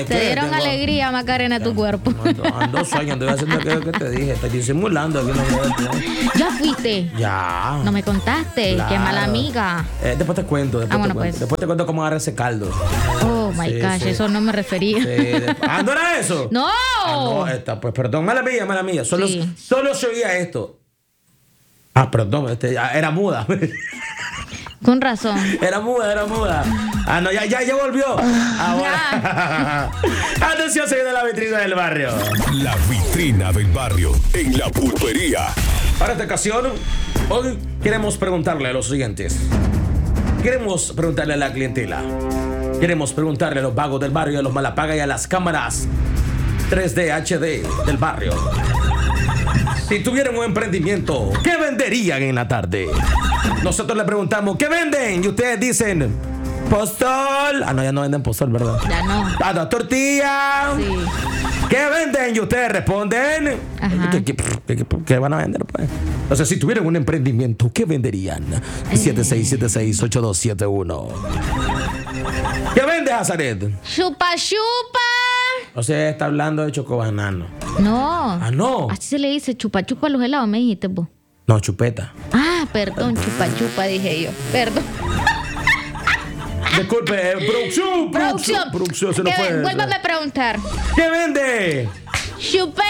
Te dieron alegría, Macarena, a tu cuerpo. Ando sueñando, estoy haciendo que te dije. Estoy disimulando. Aquí ¿Ya fuiste? Ya. No me contaste. Claro. Qué mala amiga. Después te cuento. Pues. Después te cuento cómo agarrar ese caldo. Oh, my gosh, sí. eso no me refería. ¿No era eso? ¡No! No, pues perdón, mala mía. Solo se oía esto. Perdón, era muda. Con razón. Era muda. No, ya volvió. Ahora. Atención, se viene la vitrina del barrio. La vitrina del barrio en La Pulpería. Para esta ocasión, hoy queremos preguntarle a los siguientes. Queremos preguntarle a la clientela. Queremos preguntarle a los vagos del barrio, a los malapagas y a las cámaras 3D HD del barrio. Si tuvieran un emprendimiento, ¿qué venderían en la tarde? Nosotros le preguntamos, ¿qué venden? Y ustedes dicen, postol. No, ya no venden postol, ¿verdad? Ya no. Tortilla. Sí. ¿Qué venden? Y ustedes responden, ¿Qué van a vender, pues? Entonces, si tuvieran un emprendimiento, ¿qué venderían? 76768271. ¿Qué vendes, Azaret? Chupa. O sea, está hablando de chocobanano. No. No. Así se le dice chupa a los helados, me dijiste vos. No, chupeta. Perdón, chupa, dije yo. Perdón. Disculpe, producción, se nos fue. Vuélvame a preguntar. ¿Qué vende? Chupeta.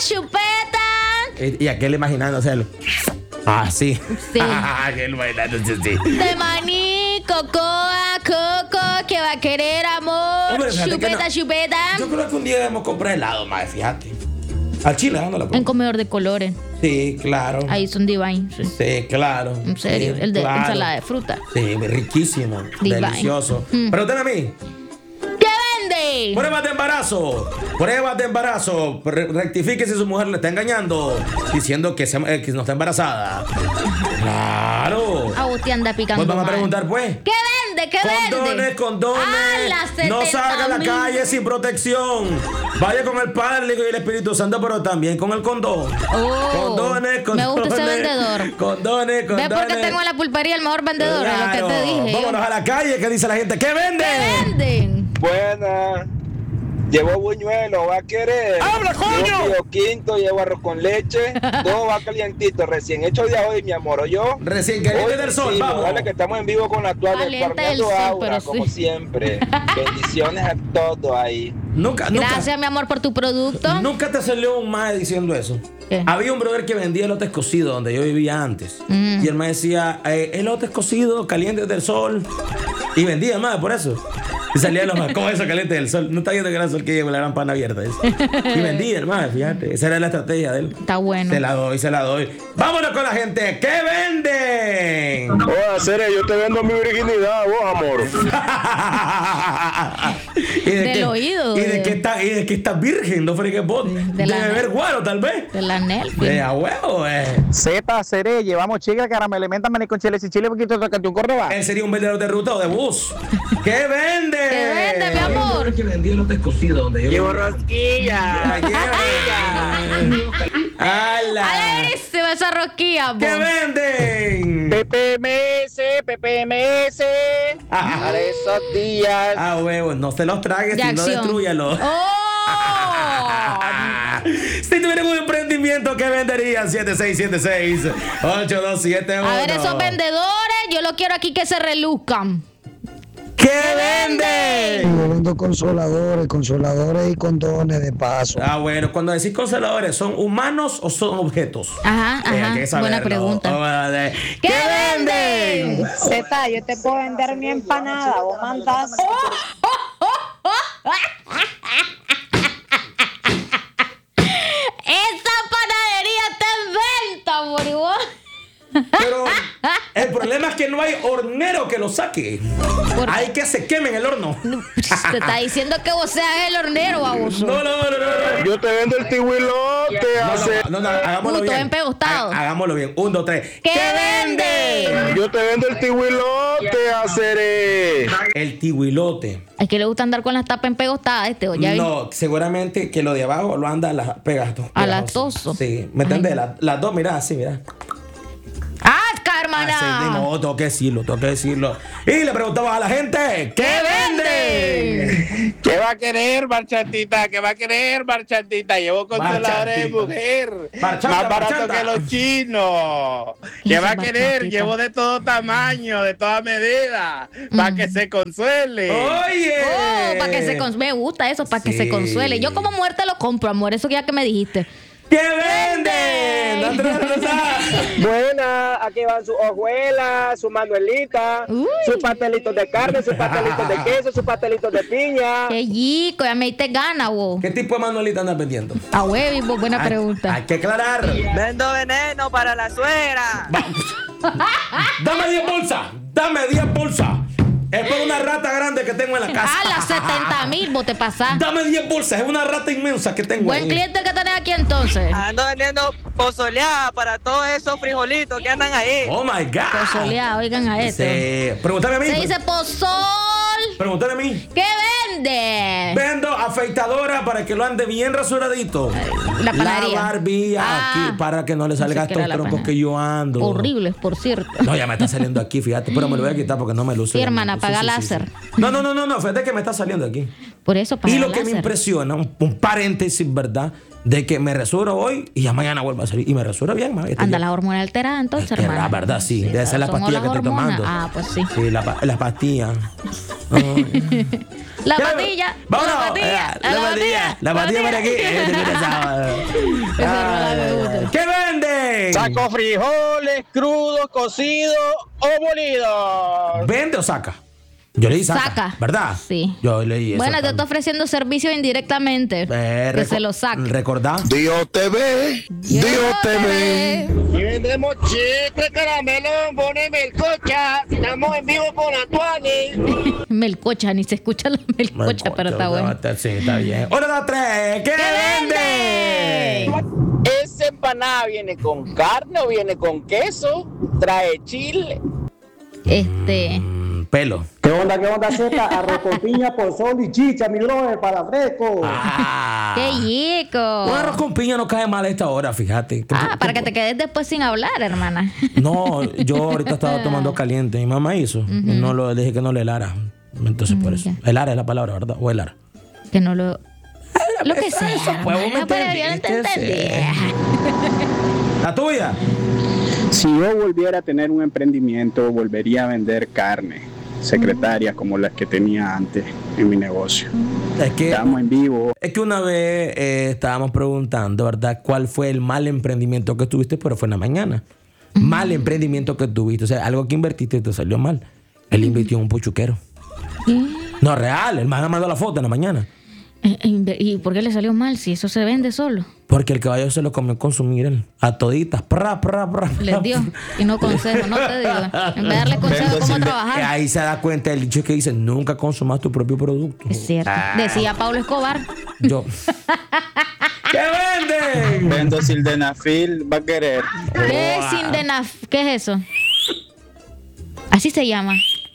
Y aquel imaginándose. Sí. Sí. Aquel imaginándose, sí. De maní, cocoa, coco, que va a querer amor. Hombre, chupeta. Yo creo que un día debemos comprar helado, más, fíjate. Al chile, dándole. En comedor de colores. Sí, claro. Ahí son divine. Sí, claro. En serio, sí, el de claro. ensalada de fruta. Sí, riquísimo. Divine. Delicioso. Pregúntame a mí. ¿Qué vende? Pruebas de embarazo. Rectifique si su mujer le está engañando diciendo que no está embarazada. Claro. A vos te anda picando. Pues vamos a mal. preguntar, pues. ¿Qué vende? Condones. No salga a la calle sin protección. Vaya con el Padre y el Espíritu Santo, pero también con el condón. Condones. Me gusta ese vendedor. Condones. ¿Ves por qué tengo en la pulpería el mejor vendedor? Claro. Lo que te dije. Vámonos a la calle, ¿qué dice la gente? ¿Qué venden? ¿Qué venden? Buena. Llevo buñuelo, ¿va a querer? ¡Habla, coño! Llevo quinto, llevo arroz con leche. Todo va calientito, recién hecho de hoy, mi amor, ¿o yo? Recién caliente del sol, vamos. Dale que estamos en vivo con la actual del Caliente del Farmeando sol, Aura, pero como sí. siempre. Bendiciones a todos ahí. Nunca. Gracias, mi amor, por tu producto. Nunca te salió un mae diciendo eso. ¿Qué? Había un brother que vendía elotes cocidos donde yo vivía antes. Y él me decía, elotes cocidos, calientes del sol. Y vendía más por eso. Y salía los más, ¿cómo eso caliente del sol? No está viendo que era el sol que lleva la gran pana abierta. Y vendía, hermano, fíjate. Esa era la estrategia de él. Está bueno. Se la doy. Vámonos con la gente. ¿Qué venden? Oye, Cere, yo te vendo mi virginidad, vos, amor. Del oído. ¿Y de qué estás virgen? No fregues vos. De beber guaro, tal vez. De la Nelfi. De a huevo, Zeta, Cere, llevamos chica, caramelo, menta, maní con chile, si chile, poquito, tocate un Córdoba. Él sería un vendedor de ruta o de bus. ¿Qué vende? ¿Qué vende, mi amor? Que vendía elotes cocidos donde yo Llevo rosquilla. ¡Hala! Alegrísima esa rosquilla, vos. ¿Qué venden? PPMS. Para esos días. Huevo, no se los tragues, De sino acción. destrúyalos. ¡Oh! Si tuvieran un emprendimiento, ¿qué venderían? 7676-8271. A ver, esos vendedores, yo lo quiero aquí que se reluzcan. ¿Qué venden? Yo vendo consoladores y condones de paso. Bueno, cuando decís consoladores, ¿son humanos o son objetos? Ajá, Hay que saberlo. buena pregunta. ¿Qué venden? Zeta, yo te puedo vender mi empanada, vos mandás. Esa panadería te inventa, moribón. Pero el problema es que no hay hornero que lo saque. Hay que se queme en el horno. Te está diciendo que vos seas el hornero, baboso. No. Yo te vendo el tihuilote. No, hagámoslo Justo bien. empegostado. Hagámoslo bien. 1, 2, 3. ¿Qué vende? Yo te vendo el tihuilote, Cere. El tihuilote. Es que le gusta andar con las tapas empegostadas, ya vi. No, seguramente que lo de abajo lo anda a latoso. Sí, ¿me entiendes? Las dos, mira, así, mira. maná. Así, no, tengo que decirlo. Y le preguntaba a la gente, ¿qué vende? ¿Qué va a querer, marchandita? ¿Qué va a querer, marchandita? Llevo consoladores de mujer. Marchanta, Más barato marchanta. que los chinos. ¿Qué va a querer? Llevo de todo tamaño, de toda medida. Para que se consuele. Oye. Oh, para que se consuele. Me gusta eso, para que Sí. se consuele. Yo como muerte lo compro, amor. Eso ya que me dijiste. ¿Qué vende? Andrés Rosa. Buena, aquí van sus hojuelas, su manuelita, Uy. sus pastelitos de carne, sus pastelitos de queso, sus pastelitos de piña. Qué chico, ya me diste gana, vos. ¿Qué tipo de manuelita andas vendiendo? A huevo, vos, buena pregunta. Hay que aclarar. Vendo veneno para la suegra. Dame 10 bolsas. Dame 10 bolsas. Es por una rata grande que tengo en la casa. A las 70,000 vos te pasás. Dame 10 bolsas. Es una rata inmensa que tengo Buen ahí. cliente que tenés aquí entonces. Ando vendiendo pozoleada para todos esos frijolitos que andan ahí. Oh my God. Pozoleado, oigan a este. Sí. Pregúntame a mí. Se dice pozol. Pregúntame a mí. ¿Qué vende? Vendo afeitadora para que lo ande bien rasuradito. La panadería. La barbilla Ah. aquí para que no le salga Pensé que estos era la troncos panadería. que yo ando. Horribles, por cierto. No, ya me está saliendo aquí, fíjate. Pero me lo voy a quitar porque no me luce. Sí, hermana, Sí, apaga sí, sí, láser. sí. No, fíjate que me está saliendo aquí. Por eso para Y lo que me impresiona, un paréntesis, ¿verdad? De que me rasuro hoy y ya mañana vuelvo a salir. Y me rasuro bien, ma. Anda la hormona alterada entonces, Es que hermana. la verdad, sí. Debe ser la Somos pastilla las que estoy hormonas. tomando. Ah, pues sí. Sí, la pastilla. La Ya, patilla. vámonos. La patilla. La patilla por aquí. Esa rola me gusta. ¿Qué venden? Saco frijoles, crudos, cocidos o molidos. ¿Vende o saca? Yo le di saca. Saca. ¿Verdad? Sí. Yo leí eso. Bueno, te también. está ofreciendo servicio indirectamente. Que se lo saque. ¿Recordá? Dios te ve, Dios te ve. Y vendemos chicle, caramelo, bombones, melcocha. Estamos en vivo con Antoine. Melcocha, ni se escucha la melcocha, pero está bueno. Sí, está bien. Hora de 3. ¿Qué vende? ¿Esa empanada viene con carne o viene con queso? ¿Trae chile? Pelo. ¿Qué onda, Z? Arroz con piña, pozol y chicha, mi brother, para fresco. ¡Qué chico! Un arroz con piña no cae mal a esta hora, fíjate. Para que te quedes después sin hablar, hermana. No, yo ahorita estaba tomando caliente. Mi mamá hizo. Y no lo dije que no le helara. Entonces, por eso. Ya. Helara es la palabra, ¿verdad? O helar. Que no lo... Lo que sea. Eso, pues, vos me hermana, pero yo no te entendiste, entendí. La tuya. Si yo volviera a tener un emprendimiento, volvería a vender carne secretaria como las que tenía antes en mi negocio. Es que Estamos en vivo. Es que una vez estábamos preguntando, ¿verdad? ¿Cuál fue el mal emprendimiento que tuviste? Pero fue en la mañana. Mal emprendimiento que tuviste. O sea, algo que invertiste y te salió mal. Él invirtió en un puchuquero. No, real. El man mandó la foto en la mañana. ¿Y por qué le salió mal si eso se vende solo? Porque el caballo se lo comió con su miren. A toditas. Les dio. Y no consejo, no te digo. En vez de darle consejo de cómo trabajar. Ahí se da cuenta el dicho que dice, nunca consumas tu propio producto. Es cierto. Decía Pablo Escobar. Yo. ¿Qué venden? Vendo sildenafil, va a querer. ¿Qué es Sildenaf? ¿Qué es eso? Así se llama.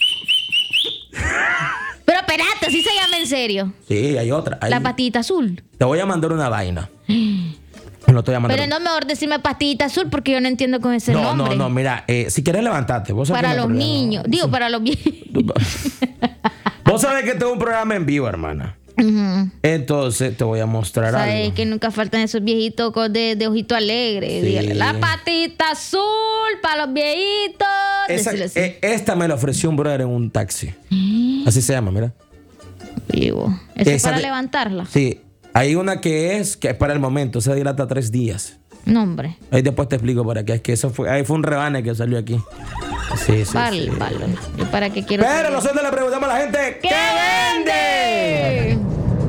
Pero espérate, así se llama en serio. Sí, hay otra. La pastillita azul. Te voy a mandar una vaina. No te voy a mandar. Pero no mejor decirme pastillita azul porque yo no entiendo con ese nombre. No, mira, si quieres levantarte. Vos sabés Para que no los hay problema. niños. Digo, para los viejitos. Vos sabés que tengo un programa en vivo, hermana. Entonces te voy a mostrar Sabes algo. que nunca faltan esos viejitos de ojito alegre. Sí. Dígale, la patita azul para los viejitos. Decirle así. Esta me la ofreció un brother en un taxi. Así se llama, mira. Vivo. Eso es Esa para de- levantarla. Sí, hay una que es para el momento, se dilata 3 días. No, hombre. Ahí después te explico por aquí. Es que ahí fue un rebane que salió aquí. Sí. Vale. ¿Y para qué quiero Pero saber? nosotros le preguntamos a la gente: ¿Qué vende?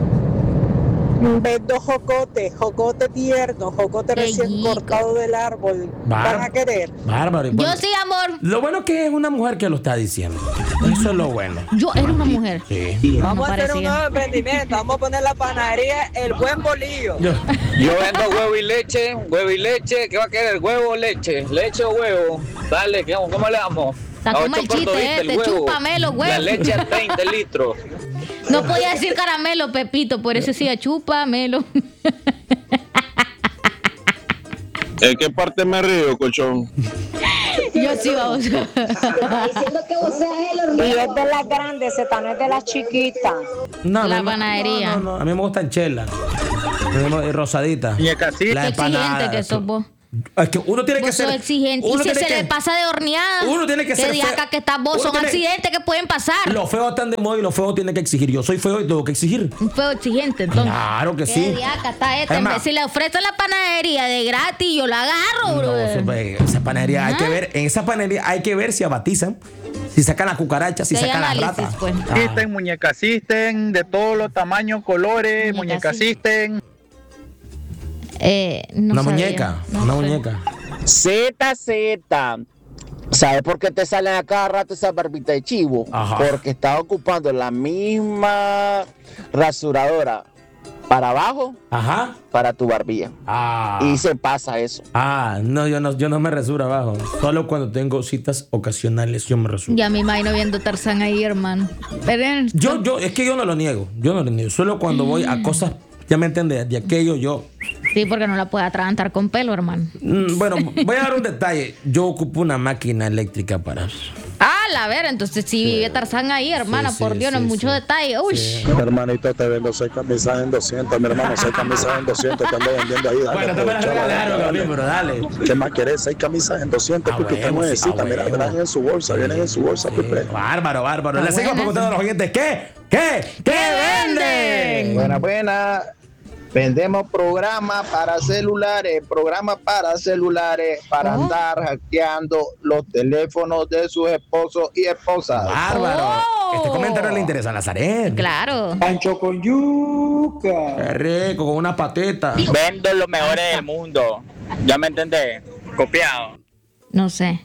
Vendo jocote tierno, jocote Qué recién rico. cortado del árbol. ¿Van a querer? Bárbaro. Yo sí, amor. Lo bueno que es una mujer que lo está diciendo. Eso es lo bueno. Yo era una mujer. Sí. Vamos No a hacer un parecía. nuevo emprendimiento. Vamos a poner la panadería El Buen Bolillo. Yo- Yo vendo huevo y leche. ¿Qué va a querer? ¿Huevo o leche? ¿Leche o huevo? Dale, ¿cómo le damos? Está como el chiste este, chúpamelo, huevo. La leche a 20 litros. No podía decir caramelo, Pepito, por eso decía chúpamelo. ¿En qué parte me río, cochón? Yo sí, vamos. Y es de las grandes, esta no es de las chiquitas. No, La a mí me- panadería. No, a mí me gustan chelas. Rosadita. Muñecasita. La Qué exigente empanada. que sos vos. Es que uno tiene que Vos sos ser exigente. Y uno si tiene se que- le pasa de horneada. uno tiene que ser Que diaca feo. que estás vos. Uno Son tiene- accidentes que pueden pasar. Los feos están de moda y los feos tienen que exigir. Yo soy feo y tengo que exigir. Un feo exigente, entonces. Claro que Qué sí. diaca está este. Además- Si le ofrecen la panadería de gratis, yo la agarro, No, bro. esa panadería hay que ver. En esa panadería hay que ver si abatizan, si sacan las cucarachas, si Que hay sacan las análisis, ratas. pues. Existen muñecasisten de todos los tamaños, colores, Muñecasisten. muñecasisten. No Una sabía. muñeca, No una sé. muñeca. ZZ. ¿Sabes por qué te salen a cada rato esa barbita de chivo? Ajá. Porque estás ocupando la misma rasuradora para abajo, Ajá. para tu barbilla. Ah. Y se pasa eso. No, yo no me resuro abajo. Solo cuando tengo citas ocasionales yo me resuro. Ya me imagino viendo Tarzán ahí, hermano. Pero Es que yo no lo niego. Yo no lo niego. Solo cuando voy a cosas, ya me entiendes, de aquello yo. sí, porque no la puede atragantar con pelo, hermano. Bueno, voy a dar un detalle. Yo ocupo una máquina eléctrica para. La ver, entonces si vive Tarzán ahí, hermana, sí, por Dios, no es sí, mucho sí. detalle. Uy. Hermanito, te vendo 6 camisas en 200, mi hermano, 6 camisas en 200, te ando vendiendo ahí. Dale, Bueno, te me la regalaron a mí, pero dale. ¿Qué más querés? 6 camisas en 200, porque usted huevo, necesita. a Mira, huevo. vienen en su bolsa, vienen en su bolsa, Pipe. Bárbaro. Está Le sigo buena preguntando a los oyentes, ¿qué venden? Buena. Vendemos programas para celulares, para andar hackeando los teléfonos de sus esposos y esposas. Bárbaro. Oh. Este comentario le interesa a Nazaret. Claro. Pancho con yuca. Qué rico, con una pateta. Vendo los mejores del mundo. ¿Ya me entendés? Copiado. No sé.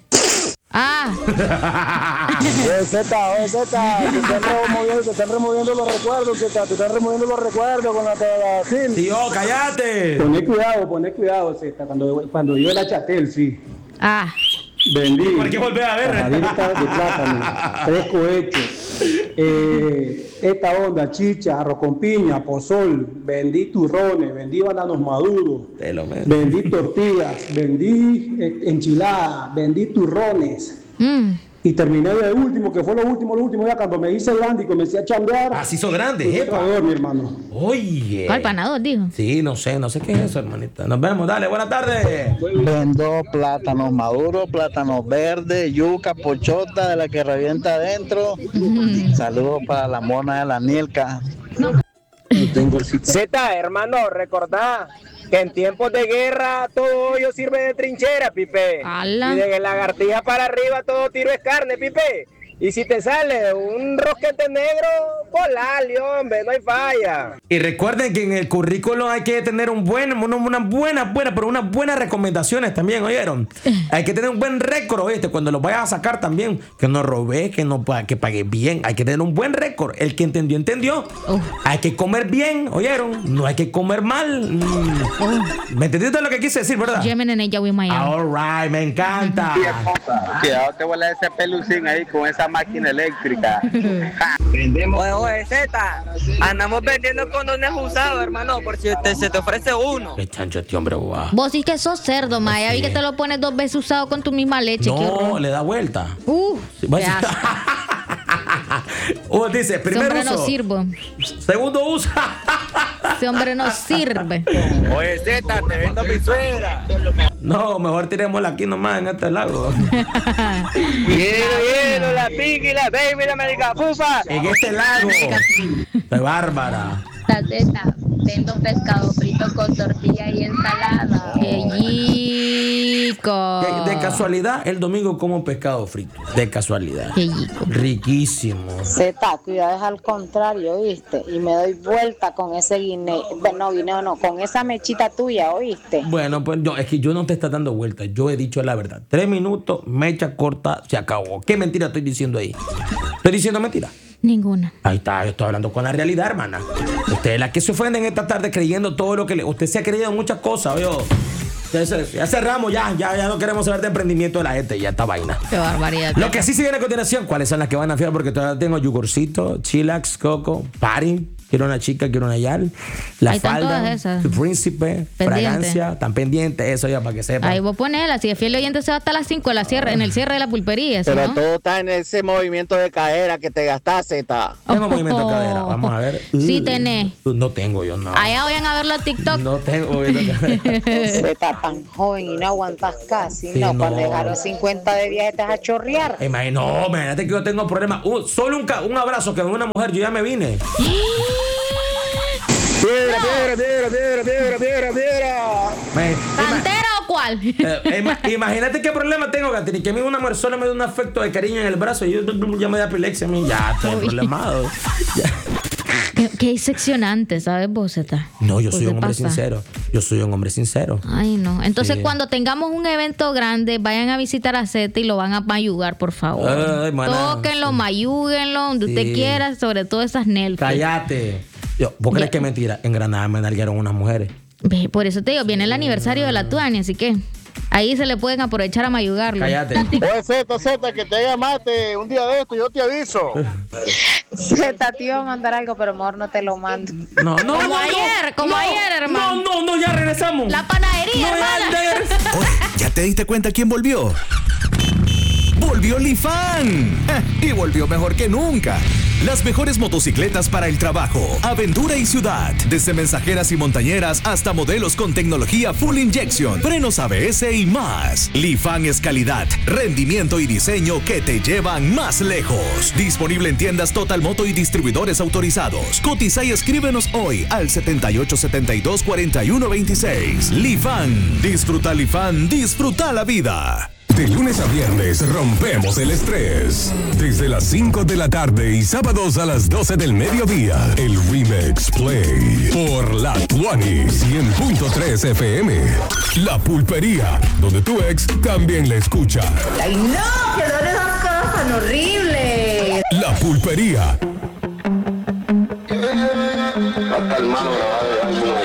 Oye, Zeta, te están removiendo los recuerdos, Zeta, te están removiendo los recuerdos con la sí. Tío, cállate. Poné cuidado, Zeta, cuando yo era chatel, sí. Vendí ¿Por qué volver a ver? tajaditas de plátano, fresco hecho. Esta onda, chicha, arroz con piña, pozol, vendí turrones, vendí bananos maduros, Te lo meto. vendí tortillas, vendí enchiladas, vendí turrones. Y terminé de último, que fue lo último, ya cuando me hice grande y comencé a chambear. Así son grandes, fui epa. trabajador, mi hermano. Oye. ¿Cuál panador, dijo? Sí, no sé qué es eso, hermanita. Nos vemos, dale, buenas tardes. Vendo plátanos maduros, plátanos verdes, yuca, pochota de la que revienta adentro. Saludos para la mona de la Nielca. Z, hermano, recordá que en tiempos de guerra todo hoyo sirve de trinchera, Pipe. ¡Hala! Y de lagartija para arriba todo tiro es carne, Pipe. Y si te sale un rosquete negro, volale, hombre, no hay falla. Y recuerden que en el currículo hay que tener unas buenas recomendaciones también, ¿oyeron? Hay que tener un buen récord, ¿oíste? Cuando lo vayas a sacar también, que no robé, que pague bien. Hay que tener un buen récord. El que entendió, entendió. Hay que comer bien, ¿oyeron? No hay que comer mal. ¿Me entendiste lo que quise decir, verdad? Yemen en ella, Miami. All right, me encanta. Cuidado que vuela ese pelucín ahí con esa máquina eléctrica. Oye, Z, andamos vendiendo condones usados, hermano, por si se te ofrece uno. Qué chancho este hombre, guau. Vos sí que sos cerdo, Maya. Vi que te lo pones 2 veces usado con tu misma leche. Qué No, horror. le da vuelta. Qué asco. Dice, Ese primer hombre uso. no sirve. Segundo uso. Ese hombre no sirve. Oye, Z, te vendo mi suegra. No, mejor tirémosla aquí nomás en este lago. Hielo, la piqui, la baby, la maricafufa. En este lago. De bárbara. Taceta, vendo pescado frito con tortilla y ensalada. ¡Qué rico! De casualidad, el domingo como pescado frito. De casualidad. ¡Qué rico! Z, Riquísimo. cuidado, es al contrario, ¿oíste? Y me doy vuelta con ese guineo, con esa mechita tuya, ¿oíste? Bueno, pues es que yo no te está dando vueltas. Yo he dicho la verdad. 3 minutos, mecha corta, se acabó. ¿Qué mentira estoy diciendo ahí? ¿Estoy diciendo mentira? Ninguna. Ahí está, yo estoy hablando con la realidad, hermana. Usted es la que se ofende en esta tarde creyendo todo lo que le... Usted se ha creído muchas cosas, oye. Ya cerramos, ya no queremos saber de emprendimiento de la gente, ya esta vaina. ¡Qué barbaridad! Lo que sí se viene a continuación, ¿cuáles son las que van a fiar? Porque todavía tengo yogurcito, chillax, coco, party, quiero una chica, quiero una yal, la Ahí están todas falda, esas. tu príncipe, fragancia, tan pendiente, eso ya para que sepa. Ahí vos ponela, si es fiel oyente se va hasta las 5 en el cierre de la pulpería. Pero ¿no? todo está en ese movimiento de cadera que te gastaste, Zeta. Tengo movimiento de cadera, vamos a ver. Sí tenés. No tengo yo, no. Allá vayan a verlo a TikTok. No tengo movimiento de cadera. Zeta tan joven y no aguantas casi, Sí, no, no. cuando dejaron 50 de viaje te vas a chorrear. No, imagínate que yo tengo problemas. Solo un abrazo que me da una mujer, yo ya me vine. Piedra. ¿Santera o cuál? Imagínate qué problema tengo, Gatini, que a mí una mujer sola me da un afecto de cariño en el brazo y yo ya me da epilepsia a mí, ya estoy problemado. Ya. Qué diseccionante, ¿sabes vos, Zeta? No, yo soy ¿Qué un hombre pasa? sincero. Yo soy un hombre sincero. Ay, no. Entonces, Sí. cuando tengamos un evento grande, vayan a visitar a Zeta y lo van a mayugar, por favor. Ay, maná. Tóquenlo, mayúguenlo, donde usted Sí. quiera, sobre todo esas nelfes. Cállate. ¿Vos crees que es mentira? En Granada me nalguearon unas mujeres. Ve, por eso te digo, viene el aniversario de la Tuani, así que ahí se le pueden aprovechar a mayugarlo. Cállate. Oye, Zeta, que te llamaste un día de esto, yo te aviso. Zeta, te iba a mandar algo, pero mejor no te lo mando. No, Como ayer, hermano. No, ya regresamos. La panadería, No, hermana. Oye, ¿ya te diste cuenta quién volvió? ¡Volvió Lifan! Y volvió mejor que nunca. Las mejores motocicletas para el trabajo, aventura y ciudad. Desde mensajeras y montañeras hasta modelos con tecnología full injection, frenos ABS y más. Lifan es calidad, rendimiento y diseño que te llevan más lejos. Disponible en tiendas Total Moto y distribuidores autorizados. Cotiza y escríbenos hoy al 7872-4126. Lifan. Disfruta Lifan, disfruta la vida. De lunes a viernes rompemos el estrés. Desde las 5 de la tarde y sábados a las 12 del mediodía. El Remix Play por la Tuani 100.3 FM. La Pulpería, donde tu ex también la escucha. ¡Ay, no! ¡Que son esas cosas tan horribles! La Pulpería. Hasta el malo grabado.